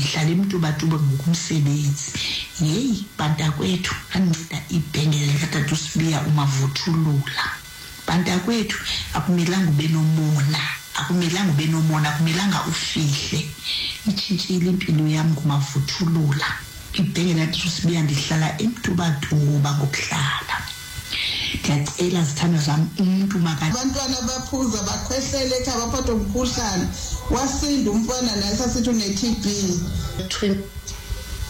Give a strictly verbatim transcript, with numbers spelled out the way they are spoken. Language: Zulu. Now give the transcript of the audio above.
ngihlala eMtubatuba ngokumsebenzi. Hey bantakwethu anceda ibhengele katata uSibiya uMavuthulula. Bantakwethu akumelanga ube nomona, akumelanga ube nomona, akumelanga ufihle. Itshintshile impilo yami kuMavuthulula. Ibhengele katata uSibiya ndihlala eMtubatuba ngokuhlala. Ngiyacela zithando zami umuntu makade abantwana baphuza bakhwehlele ekhaya baphathwa umkhuhlane wasinda umfana naye sasithi une T B.